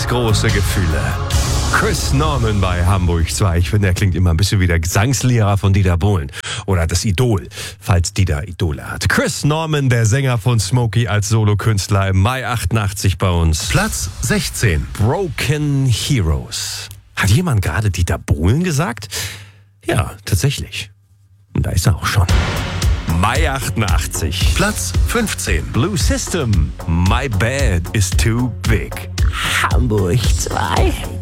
ganz große Gefühle. Chris Norman bei Hamburg 2. Ich finde, er klingt immer ein bisschen wie der Gesangslehrer von Dieter Bohlen. Oder das Idol, falls Dieter Idole hat. Chris Norman, der Sänger von Smokey als Solokünstler, im Mai 88 bei uns. Platz 16. Broken Heroes. Hat jemand gerade Dieter Bohlen gesagt? Ja, tatsächlich. Und da ist er auch schon. Mai 88. Platz 15. Blue System. My Bed is Too Big. Hamburg 2.